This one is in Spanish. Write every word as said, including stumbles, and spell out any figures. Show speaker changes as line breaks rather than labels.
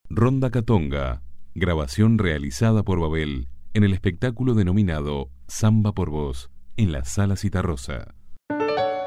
Ronda Catonga, grabación realizada por Babel en el espectáculo denominado Samba por Vos en la Sala Citarrosa.